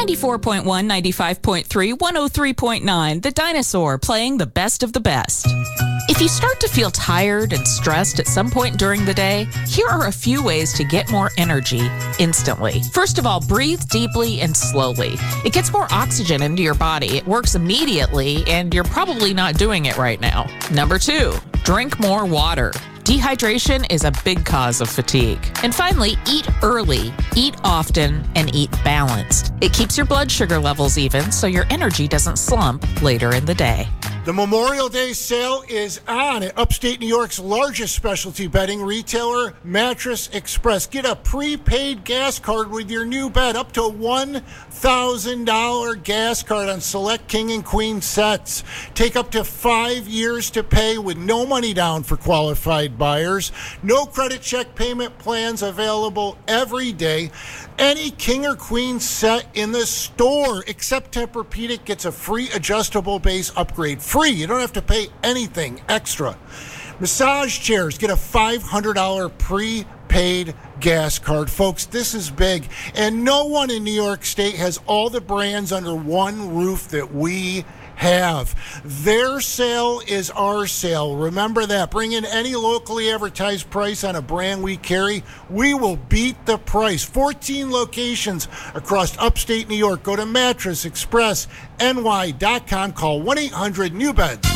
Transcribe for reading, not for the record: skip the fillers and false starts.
94.1, 95.3, 103.9, The Dinosaur, playing the best of the best. If you start to feel tired and stressed at some point during the day, here are a few ways to get more energy instantly. First of all, breathe deeply and slowly. It gets more oxygen into your body. It works immediately, and you're probably not doing it right now. Number 2, drink more water. Dehydration is a big cause of fatigue. And finally, eat early, eat often, and eat balanced. It keeps your blood sugar levels even so your energy doesn't slump later in the day. The Memorial Day sale is on at upstate New York's largest specialty bedding retailer, Mattress Express. Get a prepaid gas card with your new bed, up to $1,000 gas card on select king and queen sets. Take up to 5 years to pay with no money down for qualified buyers. No credit check payment plans available every day. Any king or queen set in the store except Tempur-Pedic gets a free adjustable base upgrade. Free. You don't have to pay anything extra. Massage chairs get a $500 prepaid gas card. Folks, this is big. And no one in New York State has all the brands under one roof that we have. Their sale is our sale. Remember that. Bring in any locally advertised price on a brand we carry. We will beat the price. 14 locations across upstate New York. Go to mattressexpressny.com. Call 1-800-NEW-BEDS.